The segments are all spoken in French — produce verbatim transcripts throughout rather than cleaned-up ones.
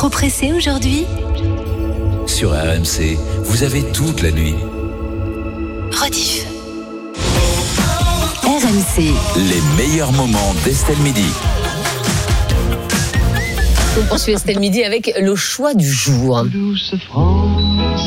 Trop pressé aujourd'hui ? Sur R M C, vous avez toute la nuit. Rediff. R M C. Les meilleurs moments d'Estelle Midi. On poursuit Estelle Midi avec le choix du jour. Douce France,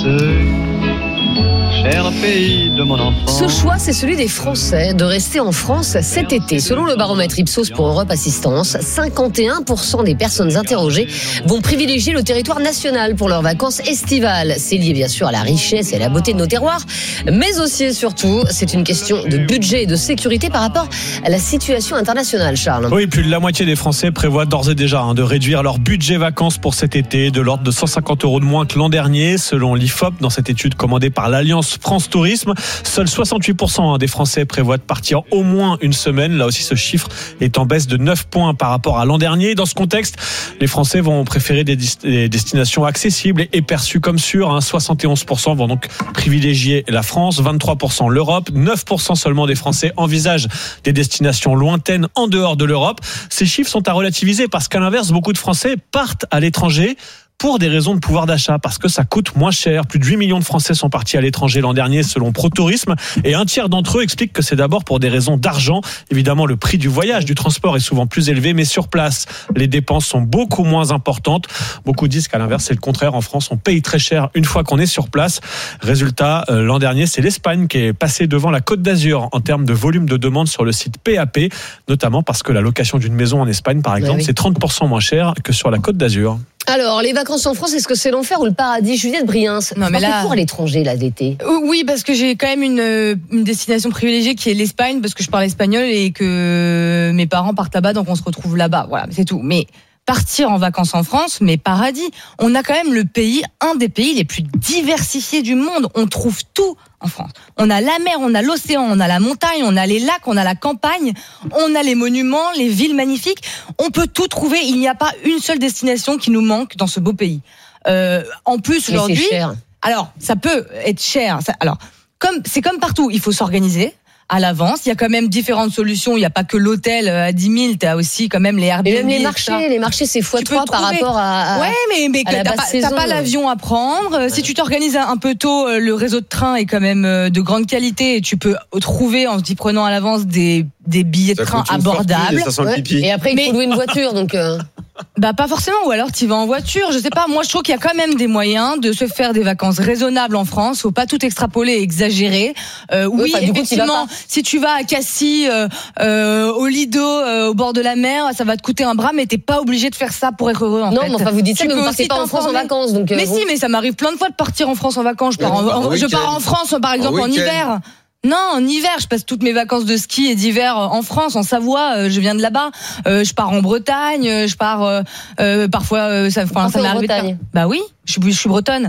cher pays de mon enfance. Ce choix, c'est celui des Français de rester en France cet été. Selon le baromètre Ipsos pour Europe Assistance, cinquante et un pour cent des personnes interrogées vont privilégier le territoire national pour leurs vacances estivales. C'est lié bien sûr à la richesse et à la beauté de nos terroirs, mais aussi et surtout, c'est une question de budget et de sécurité par rapport à la situation internationale, Charles. Oui, plus de la moitié des Français prévoient d'ores et déjà hein, de réduire leur budget vacances pour cet été, de l'ordre de cent cinquante euros de moins que l'an dernier, selon l'I F O P, dans cette étude commandée par l'Alliance France Tourisme. Seuls soixante-huit pour cent des Français prévoient de partir au moins une semaine. Là aussi, ce chiffre est en baisse de neuf points par rapport à l'an dernier. Dans ce contexte, les Français vont préférer des, des destinations accessibles et perçues comme sûres. Hein. soixante et onze pour cent vont donc privilégier la France, vingt-trois pour cent l'Europe, neuf pour cent seulement des Français envisagent des destinations lointaines en dehors de l'Europe. Ces chiffres sont à relativiser parce qu'à l'inverse, beaucoup de Français partent à l'étranger pour des raisons de pouvoir d'achat, parce que ça coûte moins cher. Plus de huit millions de Français sont partis à l'étranger l'an dernier selon ProTourisme, et un tiers d'entre eux expliquent que c'est d'abord pour des raisons d'argent. Évidemment, le prix du voyage, du transport est souvent plus élevé, mais sur place, les dépenses sont beaucoup moins importantes. Beaucoup disent qu'à l'inverse, c'est le contraire. En France, on paye très cher une fois qu'on est sur place. Résultat, euh, l'an dernier, c'est l'Espagne qui est passée devant la Côte d'Azur en termes de volume de demande sur le site P A P, notamment parce que la location d'une maison en Espagne, par exemple, oui, oui. c'est trente pour cent moins cher que sur la Côte d'Azur. Alors, les vacances en France, est-ce que c'est l'enfer ou le paradis? Juliette Briens, non, mais là, pour l'étranger, là, d'été. Oui, parce que j'ai quand même une, une destination privilégiée qui est l'Espagne, parce que je parle espagnol et que mes parents partent là-bas, donc on se retrouve là-bas. Voilà, c'est tout. Mais partir en vacances en France, mais paradis. On a quand même le pays, un des pays les plus diversifiés du monde. On trouve tout en France. On a la mer, on a l'océan, on a la montagne, on a les lacs, on a la campagne, on a les monuments, les villes magnifiques. On peut tout trouver. Il n'y a pas une seule destination qui nous manque dans ce beau pays. Euh, en plus, mais aujourd'hui, c'est cher. Alors, ça peut être cher. Ça, alors, comme c'est comme partout, il faut s'organiser à l'avance. Il y a quand même différentes solutions. Il n'y a pas que l'hôtel à dix mille. Tu as aussi quand même les Airbnb. Et même les marchés. Les marchés, c'est fois trois par rapport à, à ouais, mais, mais à la t'as, basse pas, saison, t'as pas l'avion à prendre. Ouais. Si tu t'organises un peu tôt, le réseau de train est quand même de grande qualité et tu peux trouver, en t'y prenant à l'avance, des, des billets de train abordables. Fortune, ouais. Et après, il faut mais... louer une voiture, donc... Euh... Bah pas forcément, ou alors tu vas en voiture, je sais pas. Moi je trouve qu'il y a quand même des moyens de se faire des vacances raisonnables en France. Faut pas tout extrapoler et exagérer. Euh, oui, oui effectivement, si tu vas à Cassis, euh, euh, au Lido, euh, au bord de la mer, ça va te coûter un bras, mais t'es pas obligé de faire ça pour être heureux en non, fait. Non, mais enfin vous dites ça, mais vous partez pas en France en vacances, donc. Euh, mais bon. si, mais ça m'arrive plein de fois de partir en France en vacances. Je pars, en, en, je pars en France par exemple en hiver. Non, en hiver, je passe toutes mes vacances de ski et d'hiver en France, en Savoie. Je viens de là-bas. Euh, je pars en Bretagne. Je pars euh, euh, parfois. Euh, ça, enfin, ça m'est arrivé. Bah oui, je suis, je suis bretonne.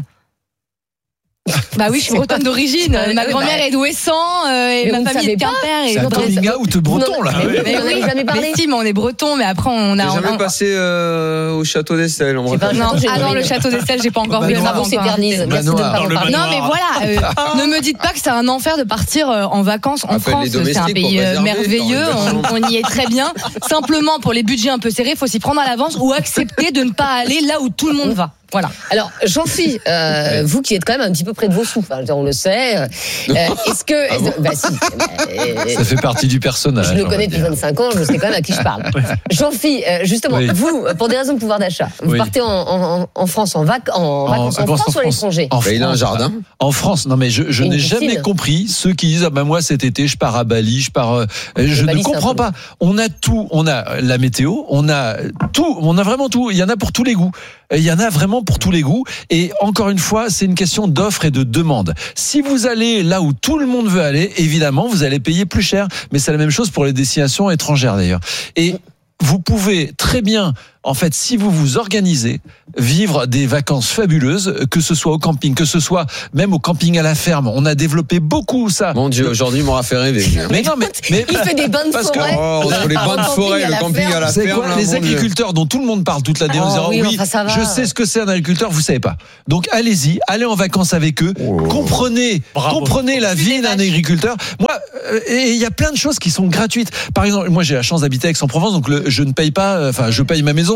Bah oui, je suis bretonne d'origine. Ma oui, grand-mère bah, est d'Ouessant euh, et ma famille est de Quimper. C'est un coming out breton là. Mais, mais oui, jamais parlé. Mais si, mais on est breton, mais après on a. J'ai jamais on... passé euh, au château d'Estelle. Non, ah non, le château d'Estelle, j'ai pas encore vu. Les travaux s'éternisent. Merci de ne pas en parler. Non, mais voilà, euh, ne me dites pas que c'est un enfer de partir en vacances en France. C'est un pays merveilleux, on y est très bien. Simplement, pour les budgets un peu serrés, il faut s'y prendre à l'avance ou accepter de ne pas aller là où tout le monde va. Voilà. Alors, Jean-Phi, euh, vous qui êtes quand même un petit peu près de vos sous, enfin, on le sait. Euh, est-ce que, ah bon bah si, euh, ça fait partie du personnage. Je le connais depuis vingt-cinq ans, je sais quand même à qui je parle. Jean-Phi, euh, justement, oui. vous, pour des raisons de pouvoir d'achat, vous oui. partez en, en, en France en, vac- en vacances en, en France ou à l'étranger? En France, il a un jardin. En France, non mais je, je n'ai jamais compris ceux qui disent ah ben moi cet été je pars à Bali, je pars. Euh, je Bali, ne comprends pas. On a tout, on a la météo, on a tout, on a vraiment tout. Il y en a pour tous les goûts. Il y en a vraiment pour tous les goûts. Et encore une fois, c'est une question d'offre et de demande. Si vous allez là où tout le monde veut aller, évidemment, vous allez payer plus cher. Mais c'est la même chose pour les destinations étrangères d'ailleurs. Et vous pouvez très bien, en fait, si vous vous organisez, vivre des vacances fabuleuses, que ce soit au camping, que ce soit même au camping à la ferme. On a développé beaucoup ça. Mon Dieu, aujourd'hui, il m'aura fait rêver. Mais non, mais, mais il fait des bains de forêt. Que, oh, entre les bains de forêt, le camping à la ferme. Quoi, les agriculteurs dont tout le monde parle toute l'année, oh, en disant oui, oui, enfin, je sais ce que c'est un agriculteur, vous savez pas. Donc allez-y, allez en vacances avec eux, oh. comprenez, Bravo. comprenez la vie d'un agriculteur. Moi, et il y a plein de choses qui sont gratuites. Par exemple, moi j'ai la chance d'habiter à Aix-en-Provence, donc le, je ne paye pas, enfin je paye ma maison,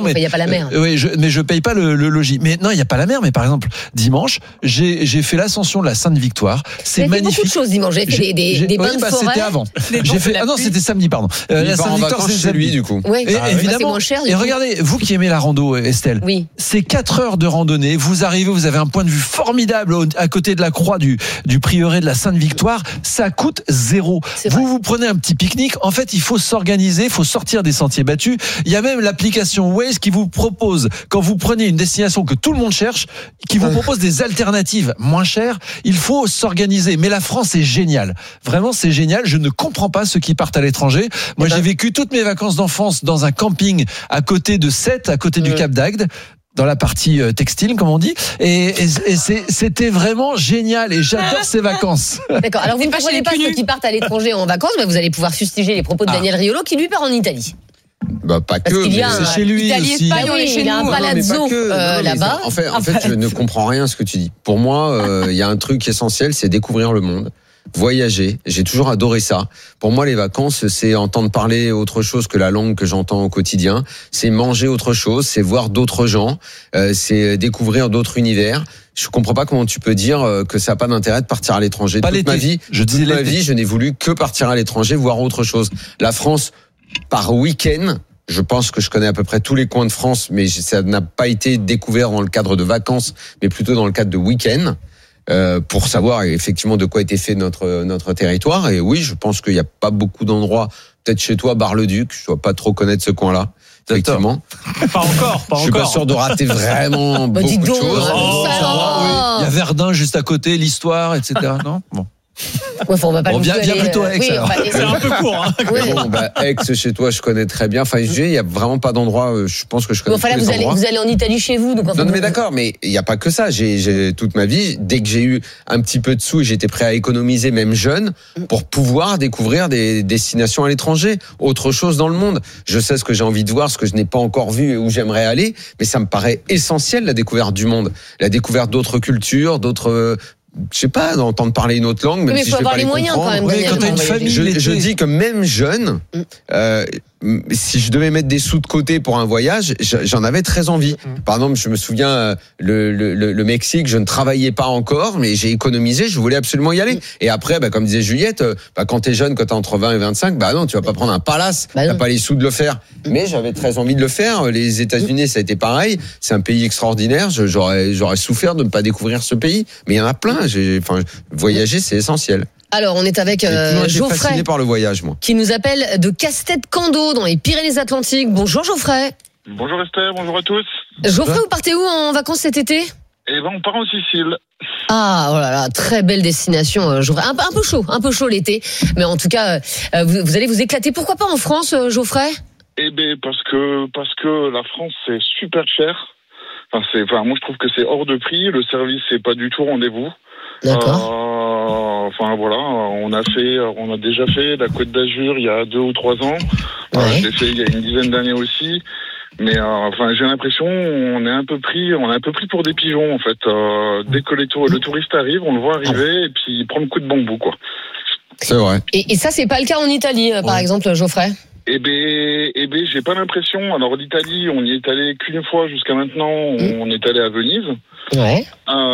non, mais il n'y a pas la mer. Euh, oui, je, mais je paye pas le, le logis. Mais non, il y a pas la mer. Mais par exemple, dimanche, j'ai, j'ai fait l'ascension de la Sainte-Victoire. C'est magnifique. J'ai fait beaucoup de choses dimanche. J'ai fait j'ai, des, des, des bains oui, de bah, forêt. C'était avant. J'ai fait. Ah non, c'était samedi, pardon. Euh, la Sainte-Victoire, c'est chez lui, du coup. Oui. Et, ah, évidemment. C'est moins cher, et coup. regardez, vous qui aimez la rando, Estelle. Oui. C'est quatre heures de randonnée. Vous arrivez, vous avez un point de vue formidable à côté de la croix du, du prieuré de la Sainte-Victoire. Ça coûte zéro. Vous vous prenez un petit pique-nique. En fait, il faut s'organiser, il faut sortir des sentiers battus. Il y a même l'application Waze qui vous propose, quand vous prenez une destination que tout le monde cherche, qui vous propose des alternatives moins chères. Il faut s'organiser. Mais la France est géniale. Vraiment, c'est génial. Je ne comprends pas ceux qui partent à l'étranger. Moi, j'ai vécu toutes mes vacances d'enfance dans un camping à côté de Sète, à côté du Cap d'Agde, dans la partie textile, comme on dit. Et, et, et c'est, c'était vraiment génial. Et j'adore ces vacances. D'accord. Alors, vous ne comprenez pas ceux qui partent à l'étranger en vacances, mais vous allez pouvoir fustiger les propos de Daniel ah. Riolo, qui lui part en Italie. Bah pas Parce que, mais un, c'est chez lui Italie, aussi. Espagne, oui, il a un palazzo euh, là-bas. En fait, en fait, je ne comprends rien à ce que tu dis. Pour moi, il euh, y a un truc essentiel, c'est découvrir le monde. Voyager, j'ai toujours adoré ça. Pour moi, les vacances, c'est entendre parler autre chose que la langue que j'entends au quotidien. C'est manger autre chose, c'est voir d'autres gens, euh, c'est découvrir d'autres univers. Je comprends pas comment tu peux dire que ça n'a pas d'intérêt de partir à l'étranger. Pas toute l'été. ma vie, je toute ma vie, je n'ai voulu que partir à l'étranger, voir autre chose. La France, par week-end. Je pense que je connais à peu près tous les coins de France, mais ça n'a pas été découvert dans le cadre de vacances, mais plutôt dans le cadre de week-end. Euh, pour savoir effectivement de quoi était fait notre notre territoire. Et oui, je pense qu'il n'y a pas beaucoup d'endroits, peut-être chez toi, Bar-le-Duc, je ne dois pas trop connaître ce coin-là. Effectivement. Pas encore, pas je suis encore. pas sûr de rater vraiment bah, beaucoup de donc, choses. Oh, oh, il y a Verdun juste à côté, l'histoire, et cetera. Non, bon. Ouais, on va pas bon, bien, bien aller, plutôt euh, Aix. oui, alors. C'est un peu court. Hein. Ouais. Bon, bah, Aix, chez toi, je connais très bien. Enfin, il y a vraiment pas d'endroit. Je pense que je connais. Bon, enfin, là, tous les vous allez, endroits. vous allez en Italie chez vous, donc. Non, non, mais d'accord, mais il y a pas que ça. J'ai, j'ai toute ma vie, dès que j'ai eu un petit peu de sous, et j'étais prêt à économiser, même jeune, pour pouvoir découvrir des destinations à l'étranger, autre chose dans le monde. Je sais ce que j'ai envie de voir, ce que je n'ai pas encore vu et où j'aimerais aller, mais ça me paraît essentiel la découverte du monde, la découverte d'autres cultures, d'autres. Je sais pas, d'entendre parler une autre langue, même mais si faut je vais avoir pas les les moyens comprendre. quand même. Oui, quand t'as une famille, je, je dis que même jeune, euh, si je devais mettre des sous de côté pour un voyage, j'en avais très envie. Par exemple, je me souviens, le, le, le Mexique, je ne travaillais pas encore, mais j'ai économisé, je voulais absolument y aller. Et après, bah, comme disait Juliette, bah, quand t'es jeune, quand t'es entre vingt et vingt-cinq, bah non, tu vas pas prendre un palace, bah t'as pas les sous de le faire. Mais j'avais très envie de le faire. Les États-Unis, ça a été pareil. C'est un pays extraordinaire. J'aurais, j'aurais souffert de ne pas découvrir ce pays. Mais il y en a plein. J'ai, enfin, voyager, c'est essentiel. Alors, on est avec euh, Geoffrey, fasciné par le voyage, moi. qui nous appelle de Castet-Cando dans les Pyrénées-Atlantiques. Bonjour Geoffrey. Bonjour Esther, bonjour à tous. Geoffrey, vous partez où en vacances cet été ? Eh ben, on part en Sicile. Ah, oh là là, très belle destination, euh, Geoffrey. Un, un peu chaud, un peu chaud l'été, mais en tout cas, euh, vous, vous allez vous éclater. Pourquoi pas en France, euh, Geoffrey ? Eh ben, parce que parce que la France c'est super cher. Enfin, c'est, enfin, moi je trouve que c'est hors de prix. Le service c'est pas du tout rendez-vous. D'accord. Euh, enfin voilà, on a fait, on a déjà fait la Côte d'Azur il y a deux ou trois ans. Ouais. Euh, je l'ai fait il y a une dizaine d'années aussi. Mais euh, enfin, j'ai l'impression on est un peu pris, on est un peu pris pour des pigeons en fait. Euh, dès que les tour- le touriste arrive, on le voit arriver et puis il prend le coup de bambou quoi. C'est vrai. Et, et ça, c'est pas le cas en Italie, euh, par Ouais. exemple, Geoffrey ? Eh ben, eh ben, j'ai pas l'impression. Alors l'Italie, on y est allé qu'une fois jusqu'à maintenant. On est allé à Venise. Ouais.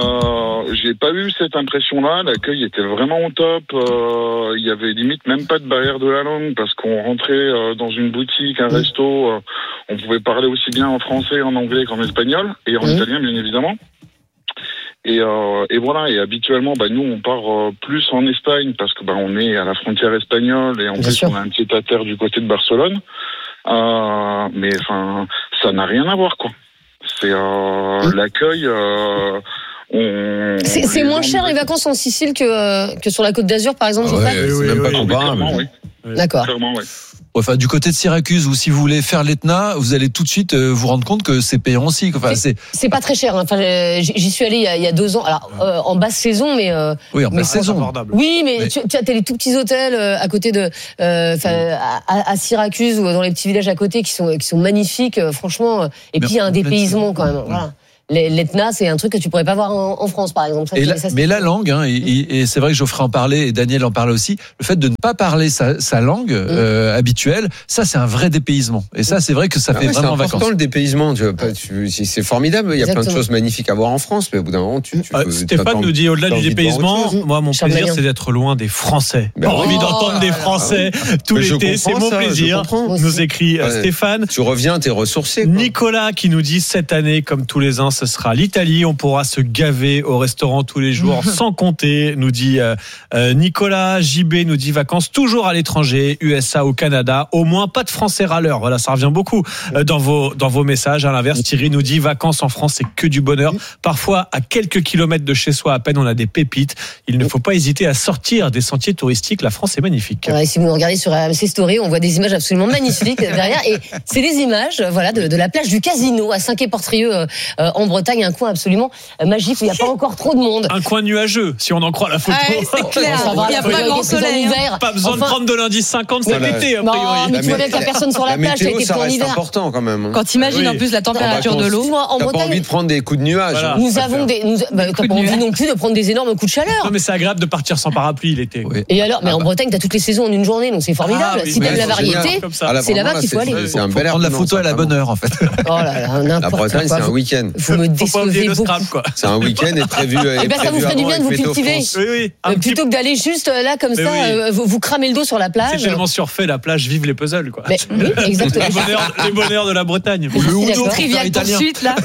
Euh, j'ai pas eu cette impression-là. L'accueil était vraiment au top. Euh, il y avait limite même pas de barrière de la langue parce qu'on rentrait euh, dans une boutique, un resto. Euh, on pouvait parler aussi bien en français, en anglais qu'en espagnol et en Mmh. italien, bien évidemment. Et, euh, et voilà. Et habituellement, bah, nous, on part euh, plus en Espagne parce que bah, on est à la frontière espagnole et en Bien plus, sûr. on a un pied à terre du côté de Barcelone. Euh, mais enfin, ça n'a rien à voir, quoi. C'est euh, Mmh. l'accueil. Euh, on, C'est, on c'est les moins cher emmène- les vacances en Sicile que, euh, que sur la Côte d'Azur, par exemple, Ah Geoffrey ? ouais, c'est Oui, même oui, pas oui, Ah oui, comparable. clairement, oui. D'accord. Clairement, oui. Enfin, du côté de Syracuse, ou si vous voulez faire l'Etna, vous allez tout de suite euh, vous rendre compte que c'est payant aussi. Enfin, c'est C'est pas très cher. Hein. Enfin, euh, j'y j'y suis allé il y a, il y a deux ans. Alors, euh, en basse saison, mais. Euh, oui, en Mais basse c'est saison. abordable. oui, mais, Mais- tu, tu as t'as les tout petits hôtels euh, à côté de, euh, enfin, à, à Syracuse ou dans les petits villages à côté qui sont qui sont magnifiques, euh, franchement. euh, Et Mais puis il y a un en pleine dépaysement saison. quand même. Voilà. l'Etna, c'est un truc que tu pourrais pas voir en, en France, par exemple. Ça, et c'est, la, ça, c'est mais la langue, hein, et, et c'est vrai que Geoffrey en parlait et Daniel en parlait aussi, le fait de ne pas parler sa, sa langue mmh. euh, habituelle, ça c'est un vrai dépaysement. Et ça c'est vrai que ça ah fait ouais, vraiment vacances. C'est important vacances. le dépaysement, tu vois, pas, tu, c'est formidable, il y a Exactement. plein de choses magnifiques à voir en France, mais au bout d'un moment, tu, tu euh, peux, Stéphane nous dit, au-delà du dépaysement, moi mon Charles plaisir Maillon. c'est d'être loin des Français. Ben Pas oui. envie d'entendre des Français tout Mais je l'été, c'est comprends mon ça, je plaisir. comprends. Nous écrit euh, Ouais. Stéphane. Tu reviens, t'es ressourcé. Quoi. Nicolas qui nous dit cette année, comme tous les ans, ce sera l'Italie. On pourra se gaver au restaurant tous les jours sans compter, nous dit euh, euh, Nicolas. J B nous dit vacances toujours à l'étranger, U S A ou Canada. Au moins pas de Français râleurs. Voilà, ça revient beaucoup euh, dans vos dans vos messages. À l'inverse, Thierry nous dit vacances en France, c'est que du bonheur. Parfois, à quelques kilomètres de chez soi, à peine, on a des pépites. Il ne faut pas hésiter à sortir des sentiers touristiques. La France est magnifique. Ouais, si vous nous regardez sur R M C Story, on voit des images absolument magnifiques derrière. Et c'est des images, voilà, de, de la plage du Casino à Saint-Quay-Portrieux euh, euh, en Bretagne, un coin absolument euh, magique où il n'y a pas encore trop de monde. Un coin nuageux, si on en croit la photo. Ouais, c'est clair. Ça va, Il n'y a faut pas dire grand que c'est en soleil. hein. hiver. Pas besoin Enfin, de prendre de l'indice cinquante cet Voilà. été, a Non, priori. mais tu vois bien qu'il n'y a personne sur la, la plage, ça a météo, été ça fait en reste hiver. important quand même. hein. Quand t'imagines Oui. en plus la température Non, bah, de l'eau. Excuse-moi, en T'as pas Bretagne, envie de prendre des coups de nuages. Voilà. hein. nous avons des. Nous, bah, t'as Coup de pas envie nuage. non plus de prendre des énormes coups de chaleur. Non, mais c'est agréable de partir sans parapluie l'été. Oui. Et alors, mais en Bretagne, t'as toutes les saisons en une journée, donc c'est formidable. Ah, oui, si mais t'aimes la c'est génial. variété, Comme ça. Ah, là, c'est là-bas vraiment, qu'il faut c'est- aller. C'est un Faut bel prendre la argument, photo ça, à la vraiment. bonne heure en fait. Oh là là, La n'importe Bretagne, quoi. c'est un week-end. Vous me Faut pas oublier décevez le beaucoup. scrap, quoi. C'est un week-end et prévu. Eh ben, ça vous ferait du bien de vous cultiver. Oui, oui. Un Euh, petit- plutôt que d'aller juste euh, là comme Mais ça, oui. euh, vous, vous cramez le dos sur la C'est plage. tellement surfait, la plage, vive les puzzles, quoi. Mais, oui, exactement. Les bonheurs, les bonheurs de la Bretagne. Je suis Udo, d'accord. Trivial italien. poursuite là.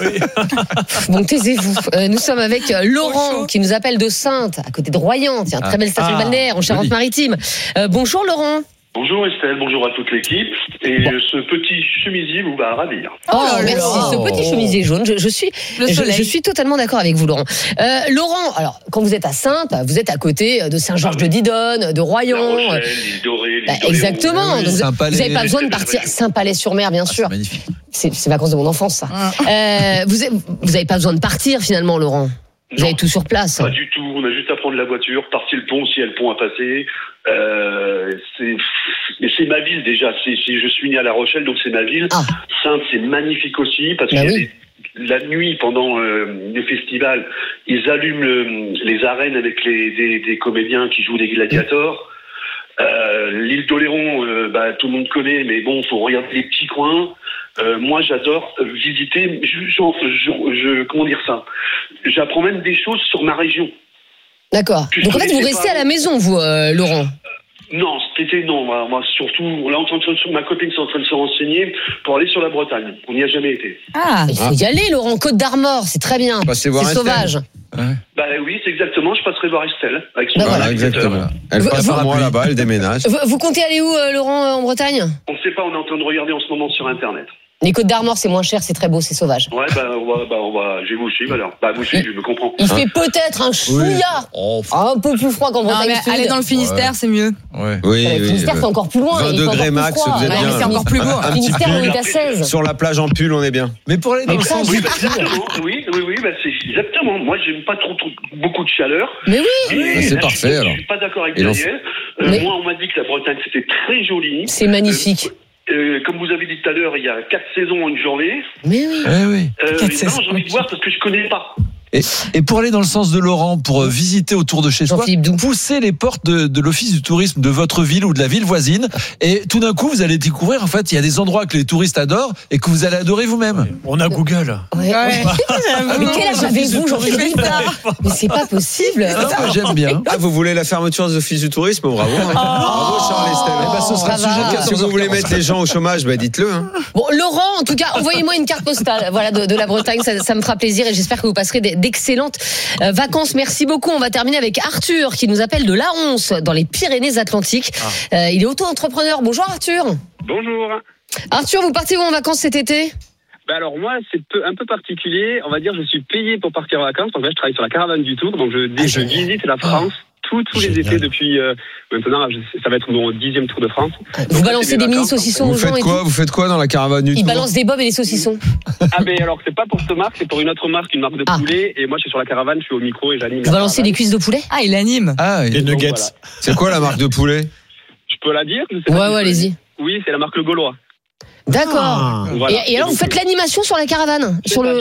Bon, taisez-vous. Euh, nous sommes avec euh, Trop Laurent chaud. qui nous appelle de Saintes, à côté de Royan. Tiens, très Ah. belle station Ah, balnéaire en joli. Charente-Maritime. Euh, bonjour Laurent. Bonjour Estelle, bonjour à toute l'équipe. Et ce petit chemisier vous va ravir. Oh, Oh là merci. là. Ce petit chemisier jaune. Je, je suis, Le je, soleil. je suis totalement d'accord avec vous, Laurent. Euh, Laurent, alors quand vous êtes à Saintes, vous êtes à côté de Saint-Georges de Didonne, de La Royan. Rochelle, l'île Dorée, l'île Bah, d'Oléron. exactement. Oui, Donc, vous Saint-Palais. n'avez pas besoin de partir. Saint-Palais-sur-Mer, bien Ah, sûr. c'est magnifique. C'est c'est vacances de mon enfance, ça. Euh, vous vous n'avez pas besoin de partir finalement, Laurent. Vous Non. avez tout sur place. Pas du tout, on a juste à prendre la voiture, partir le pont s'il y a le pont à passer. Euh, c'est, mais c'est ma ville déjà, c'est, c'est, je suis né à La Rochelle, donc c'est ma ville. Ah. Saintes, c'est magnifique aussi, parce Bah qu'il y a oui. des- la nuit, pendant euh, les festivals, ils allument le- les arènes avec les, des, des comédiens qui jouent des gladiators. Euh, l'île d'Oléron, euh, bah, tout le monde connaît, mais bon, faut regarder les petits coins. Euh, moi, j'adore euh, visiter. Je, je, je- je- comment dire ça J'apprends même des choses sur ma région. D'accord. Je Donc en fait, vous connaissais restez pas. à la maison, vous, euh, Laurent. Non, cet été, non. Moi, moi, surtout, là, on est en train de- ma copine est en train de se renseigner pour aller sur la Bretagne. On n'y a jamais été. Ah. Il faut y aller, Laurent. Côte d'Armor, c'est très bien. Passez voir C'est Estelle. sauvage. Bah oui, c'est exactement. Je passerai voir Estelle avec son Bah Voilà, navigateur. exactement. Elle Vous- passe vous- un mois là-bas, elle déménage. Vous, vous comptez aller où, euh, Laurent, euh, en Bretagne? On ne sait pas. On est en train de regarder en ce moment sur Internet. Les Côtes d'Armor, c'est moins cher, c'est très beau, c'est sauvage. Ouais, bah on va, bah, on va. Je vais vous suivre alors. Bah vous suivez, je me comprends. Il fait peut-être un chouïa Oh, un peu plus froid qu'en Non, Bretagne. mais Sud. aller dans le Finistère, c'est mieux. ouais. Oui, Euh, Le oui. Finistère, c'est encore plus loin. vingt il fait encore degrés plus max, froid. vous êtes Ouais, bien. mais c'est encore plus beau. Un petit Finistère, on pull. est à seize. Sur la plage en pull, on est bien. Mais pour aller dans Mais le ça, sens oui. du Bah, exactement. Oui, oui, oui. Bah c'est exactement. Moi, j'aime pas trop, trop beaucoup de chaleur. Mais oui, Et Bah, c'est là, parfait, je, alors. Je suis pas d'accord avec Et l'on- Daniel. Euh, Mais- Moi, on m'a dit que la Bretagne c'était très joli. c'est magnifique. Euh, comme vous avez dit tout à l'heure, il y a quatre saisons en une journée. Mais oui. Eh oui. Euh, Quatre non, saisons. j'ai envie de voir parce que je connais pas. Et, et pour aller dans le sens de Laurent, pour euh, visiter autour de chez soi, Jean-Philippe Doux. poussez les portes de, de l'office du tourisme de votre ville ou de la ville voisine, et tout d'un coup, vous allez découvrir, en fait, il y a des endroits que les touristes adorent et que vous allez adorer vous-même. On a Google. Ouais, ouais. Ah, mais quel âge avez-vous, Jean-Philippe? Mais c'est pas possible. Ah, moi, j'aime bien. Ah, vous voulez la fermeture des offices du tourisme? Bravo. hein. Bravo, Charles Estelle. Eh ben, ce sera ça le sujet va. de Si quatorze vous heures voulez quarante. mettre les gens au chômage, bah dites-le. Hein. Bon, Laurent, en tout cas, envoyez-moi une carte postale, voilà, de, de la Bretagne, ça, ça me fera plaisir et j'espère que vous passerez des- d'excellentes euh, vacances. Merci beaucoup. On va terminer avec Arthur qui nous appelle de Laonce, dans les Pyrénées-Atlantiques. Euh, il est auto-entrepreneur. Bonjour Arthur. Bonjour. Arthur, vous partez où en vacances cet été? Ben alors moi, c'est peu- un peu particulier. On va dire, je suis payé pour partir en vacances. Donc là, je travaille sur la caravane du Tour. Donc je, je visite la France tous, tous les Génial. étés depuis euh, maintenant. je- Ça va être mon dixième Tour de France. Vous Donc, balancez c'est des mes mini vacances. saucissons Vous aux gens faites et quoi tout? Vous faites quoi dans la caravane du Il Tour? balance des bobs et des saucissons. Ah ben alors, c'est pas pour cette marque, c'est pour une autre marque, une marque de Ah. poulet. Et moi, je suis sur la caravane, je suis au micro et j'anime. Vous la balancez caravane. des cuisses de poulet? Ah, il anime. Ah, Les et- nuggets. voilà. C'est quoi la marque de poulet? Je peux la dire? Je sais Ouais, pas si ouais, je peux- allez-y. Oui, c'est la marque Le Gaulois. D'accord. Ah. Voilà. Et, et alors, vous faites l'animation sur la caravane? C'est Sur ça, le... sur le,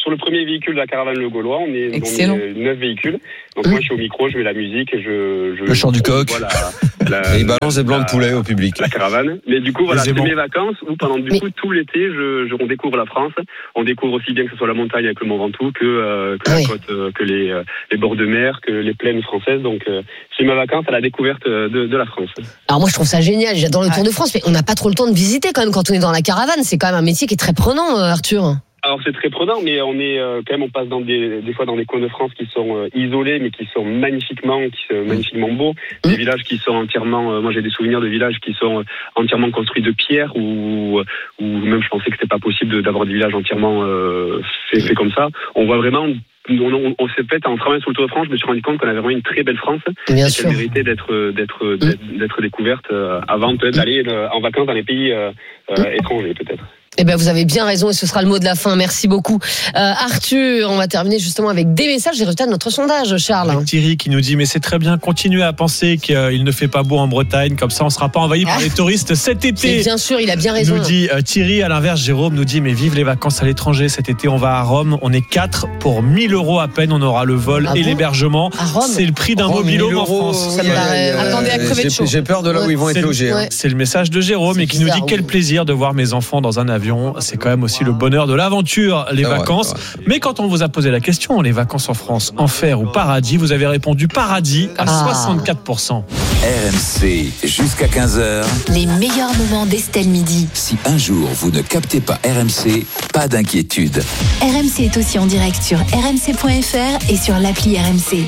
sur le premier véhicule de la caravane Le Gaulois, on est, Excellent. on est neuf véhicules. Donc moi je suis au micro, je mets la musique et je, je le chant du coq. Voilà, la, et il balance des blancs de poulet au public. La caravane. Mais du coup voilà, c'est bon. mes vacances où pendant du Mais... coup tout l'été, je, je on découvre la France. On découvre aussi bien que ce soit la montagne avec le Mont Ventoux que, euh, que oui. la côte, euh, que les, euh, les bords de mer, que les plaines françaises. Donc euh, c'est ma vacance à la découverte de, de la France. Alors moi je trouve ça génial, j'adore le Tour de France, mais on n'a pas trop le temps de visiter quand même quand on est dans la caravane. C'est quand même un métier qui est très prenant, Arthur. Alors c'est très prenant, mais on est euh, quand même on passe dans des des fois dans des coins de France qui sont euh, isolés, mais qui sont magnifiquement, qui sont magnifiquement beaux. Mmh. Des villages qui sont entièrement, euh, moi j'ai des souvenirs de villages qui sont euh, entièrement construits de pierre, ou ou même je pensais que c'était pas possible de, d'avoir des villages entièrement euh, faits fait comme ça. On voit vraiment. On, on, on s'est fait en travaillant sur le Tour de France, je me suis rendu compte qu'on avait vraiment une très belle France. Bien et sûr. qu'elle méritait d'être d'être d'être, mmh. d'être découverte euh, avant peut-être d'aller euh, en vacances dans les pays euh, euh, étrangers peut-être. Eh ben, vous avez bien raison et ce sera le mot de la fin. Merci beaucoup. Euh, Arthur, on va terminer justement avec des messages des résultats de notre sondage, Charles. Avec Thierry qui nous dit, mais c'est très bien, continuez à penser qu'il ne fait pas beau en Bretagne, comme ça on ne sera pas envahi ah. par les touristes cet été. C'est bien sûr, il a bien raison. Nous dit euh, Thierry, à l'inverse, Jérôme nous dit, mais vive les vacances à l'étranger. Cet été, on va à Rome. On est quatre pour mille euros à peine. On aura le vol ah et bon l'hébergement. C'est le prix d'un Rome, mobil-home en France. Ça me paraît... euh, Attendez à crever de chaud. J'ai peur de là où ils vont être logés. Ouais. C'est le message de Jérôme et qui bizarre, nous dit quel oui. plaisir de voir mes enfants dans un avion. C'est quand même aussi le bonheur de l'aventure, les c'est vacances. vrai, c'est vrai. Mais quand on vous a posé la question, les vacances en France, enfer ou paradis, vous avez répondu paradis à ah. soixante-quatre pour cent. R M C, jusqu'à quinze heures. Les meilleurs moments d'Estelle Midi. Si un jour vous ne captez pas R M C, pas d'inquiétude. R M C est aussi en direct sur r m c point f r et sur l'appli R M C.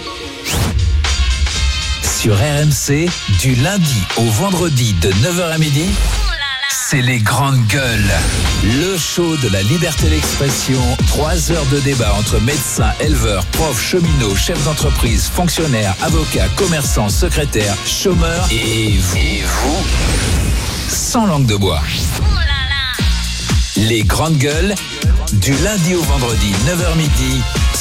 Sur R M C, du lundi au vendredi de neuf heures à midi, c'est les grandes gueules. Le show de la liberté d'expression. Trois heures de débat entre médecins, éleveurs, profs, cheminots, chefs d'entreprise, fonctionnaires, avocats, commerçants, secrétaires, chômeurs et vous. Et vous sans langue de bois. Les grandes gueules, du lundi au vendredi, neuf heures midi,